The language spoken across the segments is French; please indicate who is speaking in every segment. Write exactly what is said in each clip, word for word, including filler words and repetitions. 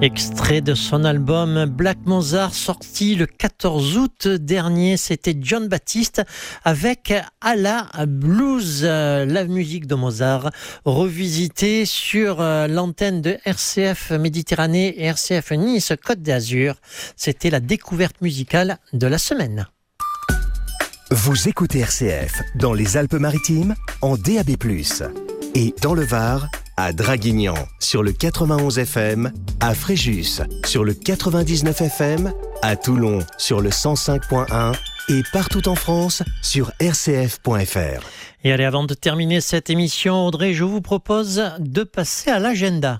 Speaker 1: Extrait de son album Black Mozart sorti le quatorze août dernier, c'était John Baptiste avec À la Blues, la musique de Mozart revisitée sur l'antenne de R C F Méditerranée et R C F Nice Côte d'Azur. C'était la découverte musicale de la semaine.
Speaker 2: Vous écoutez R C F dans les Alpes-Maritimes en D A B plus, et dans le Var à Draguignan sur le quatre-vingt-onze F M, à Fréjus sur le quatre-vingt-dix-neuf F M, à Toulon sur le cent cinq point un et partout en France sur r c f point f r.
Speaker 1: Et allez, avant de terminer cette émission, Audrey, je vous propose de passer à l'agenda.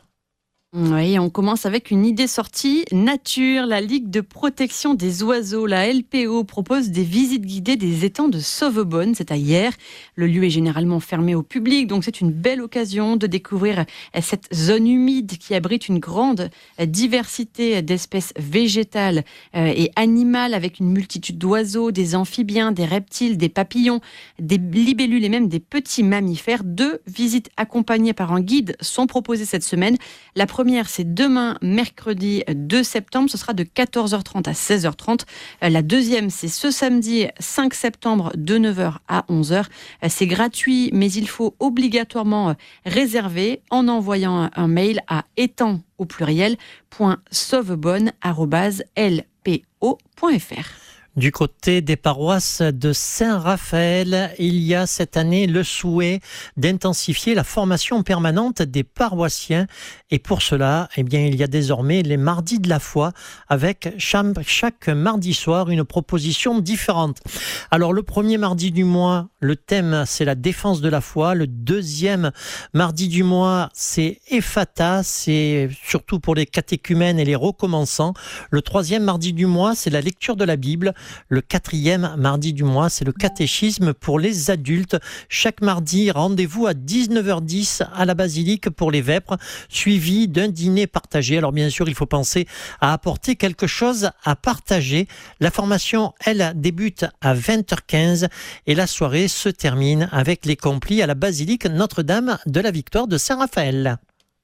Speaker 3: Oui, on commence avec une idée sortie. Nature, la Ligue de protection des oiseaux, la L P O, propose des visites guidées des étangs de Sauvebonne. C'est à Hyères. Le lieu est généralement fermé au public, donc c'est une belle occasion de découvrir cette zone humide qui abrite une grande diversité d'espèces végétales et animales avec une multitude d'oiseaux, des amphibiens, des reptiles, des papillons, des libellules et même des petits mammifères. Deux visites accompagnées par un guide sont proposées cette semaine. La première première, c'est demain, mercredi deux septembre. Ce sera de quatorze heures trente à seize heures trente. La deuxième, c'est ce samedi cinq septembre de neuf heures à onze heures. C'est gratuit, mais il faut obligatoirement réserver en envoyant un mail à étang au pluriel .sauvebonne arobase l p o point f r.
Speaker 1: Du côté des paroisses de Saint-Raphaël, il y a cette année le souhait d'intensifier la formation permanente des paroissiens. Et pour cela, eh bien, il y a désormais les mardis de la foi avec chaque mardi soir une proposition différente. Alors le premier mardi du mois, le thème c'est la défense de la foi. Le deuxième mardi du mois, c'est Ephata, c'est surtout pour les catéchumènes et les recommençants. Le troisième mardi du mois, c'est la lecture de la Bible. Le quatrième mardi du mois, c'est le catéchisme pour les adultes. Chaque mardi, rendez-vous à dix-neuf heures dix à la basilique pour les vêpres, suivi d'un dîner partagé. Alors bien sûr, il faut penser à apporter quelque chose à partager. La formation, elle, débute à vingt heures quinze et la soirée se termine avec les complis à la basilique Notre-Dame de la Victoire de Saint-Raphaël.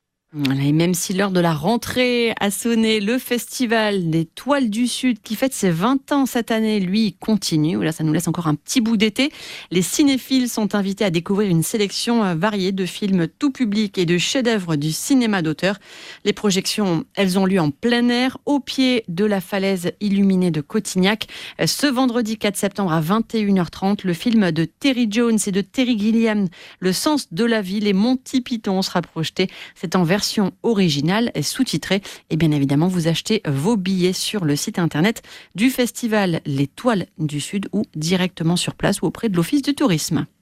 Speaker 3: Et même si l'heure de la rentrée a sonné, le festival des Toiles du Sud, qui fête ses vingt ans cette année, lui, continue. Là, ça nous laisse encore un petit bout d'été. Les cinéphiles sont invités à découvrir une sélection variée de films tout public et de chefs-d'œuvre du cinéma d'auteur. Les projections, elles ont lieu en plein air, au pied de la falaise illuminée de Cotignac. Ce vendredi quatre septembre à vingt et une heures trente, le film de Terry Jones et de Terry Gilliam, Le sens de la vie, les Monty Python sera projeté. C'est en version originale et sous-titrée. Et bien évidemment, vous achetez vos billets sur le site internet du festival Les Toiles du Sud ou directement sur place ou auprès de l'Office du tourisme.